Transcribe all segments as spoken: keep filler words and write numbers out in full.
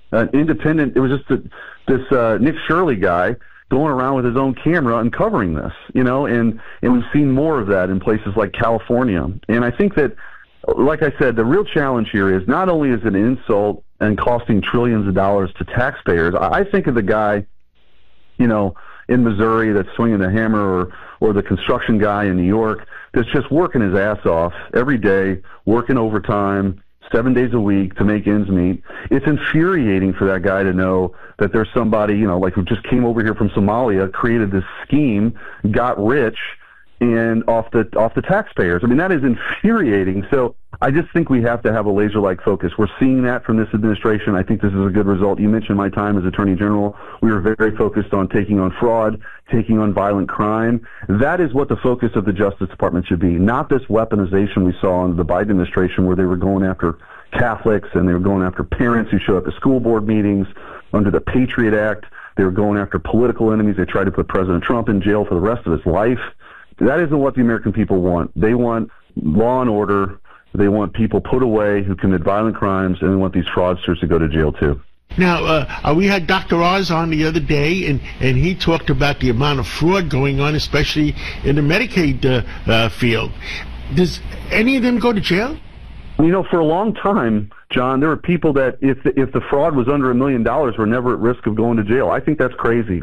An independent, it was just a, this uh, Nick Shirley guy going around with his own camera and covering this, you know, and, and we've seen more of that in places like California. And I think that, like I said, the real challenge here is not only is it an insult and costing trillions of dollars to taxpayers, I think of the guy, you know, in Missouri that's swinging the hammer, or, or the construction guy in New York that's just working his ass off every day, working overtime, seven days a week to make ends meet. It's infuriating for that guy to know that there's somebody, you know, like who just came over here from Somalia, created this scheme, got rich, and off the off the taxpayers. I mean, that is infuriating. So I just think we have to have a laser-like focus. We're seeing that from this administration. I think this is a good result. You mentioned my time as Attorney General. We were very focused on taking on fraud, taking on violent crime. That is what the focus of the Justice Department should be, not this weaponization we saw under the Biden administration where they were going after Catholics and they were going after parents who show up at school board meetings under the Patriot Act. They were going after political enemies. They tried to put President Trump in jail for the rest of his life. That isn't what the American people want. They want law and order. They want people put away who commit violent crimes, and they want these fraudsters to go to jail too. Now, uh, we had Doctor Oz on the other day, and, and he talked about the amount of fraud going on, especially in the Medicaid uh, uh, field. Does any of them go to jail? You know, for a long time, John, there were people that if the, if the fraud was under a million dollars were never at risk of going to jail. I think that's crazy.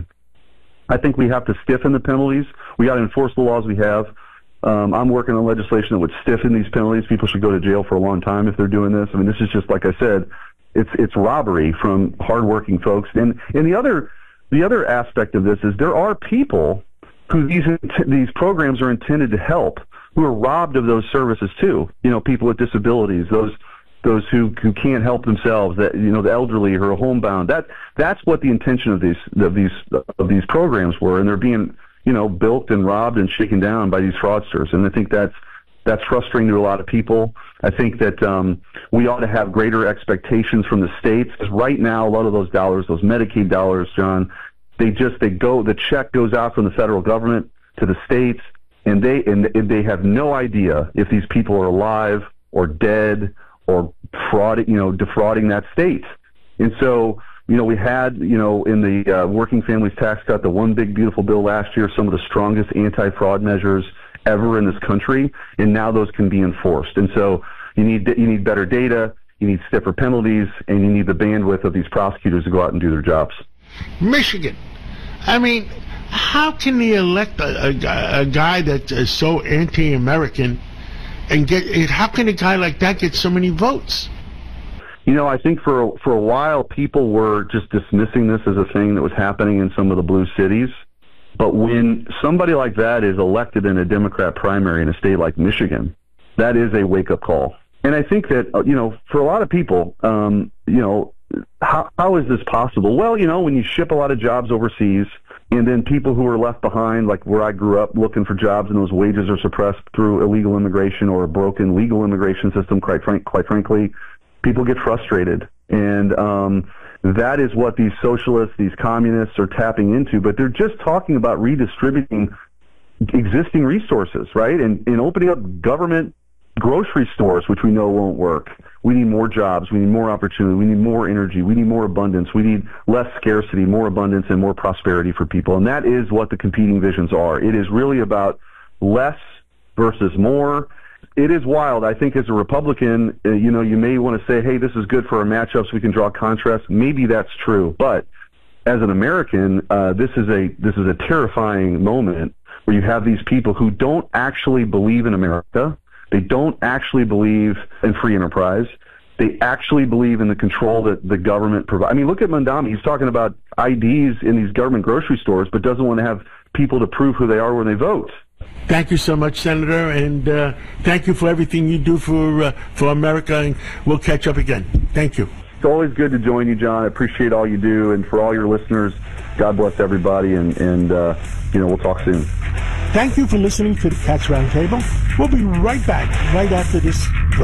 I think we have to stiffen the penalties. We got to enforce the laws we have. Um, I'm working on legislation that would stiffen these penalties. People should go to jail for a long time if they're doing this. I mean, this is just, like I said, it's it's robbery from hardworking folks. And and the other the other aspect of this is there are people who these these programs are intended to help who are robbed of those services too. You know, people with disabilities, those those who, who can't help themselves, that you know, the elderly who are homebound. That that's what the intention of these of these of these programs were, and they're being, you know, bilked and robbed and shaken down by these fraudsters. And I think that's that's frustrating to a lot of people. I think that um, we ought to have greater expectations from the states, because right now a lot of those dollars, those Medicaid dollars, John, they just they go the check goes out from the federal government to the states, and they and, and they have no idea if these people are alive or dead or fraud, you know, defrauding that state. And so, you know, we had, you know, in the uh, Working Families Tax Cut, the One Big Beautiful Bill last year, some of the strongest anti-fraud measures ever in this country, and now those can be enforced. And so you need you need better data, you need stiffer penalties, and you need the bandwidth of these prosecutors to go out and do their jobs. Michigan, I mean, how can they elect a, a, a guy that is so anti-American and get? How can a guy like that get so many votes? You know, I think for for a while people were just dismissing this as a thing that was happening in some of the blue cities. But when somebody like that is elected in a Democrat primary in a state like Michigan, that is a wake-up call. And I think that, you know, for a lot of people, um, you know, how how is this possible? Well, you know, when you ship a lot of jobs overseas, and then people who are left behind, like where I grew up, looking for jobs, and those wages are suppressed through illegal immigration or a broken legal immigration system, quite frank, quite frankly, people get frustrated. And um, that is what these socialists, these communists are tapping into. But they're just talking about redistributing existing resources, right? And, and opening up government grocery stores, which we know won't work. We need more jobs. We need more opportunity. We need more energy. We need more abundance. We need less scarcity, more abundance, and more prosperity for people. And that is what the competing visions are. It is really about less versus more. It is wild. I think as a Republican, uh, you know, you may want to say, hey, this is good for our matchups. We can draw contrasts. Maybe that's true. But as an American, uh, this is a this is a terrifying moment where you have these people who don't actually believe in America. They don't actually believe in free enterprise. They actually believe in the control that the government provides. I mean, look at Mondami. He's talking about I Ds in these government grocery stores, but doesn't want to have people to prove who they are when they vote. Thank you so much, Senator, and uh, thank you for everything you do for uh, for America, and we'll catch up again. Thank you. It's always good to join you, John. I appreciate all you do, and for all your listeners, God bless everybody, and, and uh, you know, we'll talk soon. Thank you for listening to the Cats Roundtable. We'll be right back right after this break.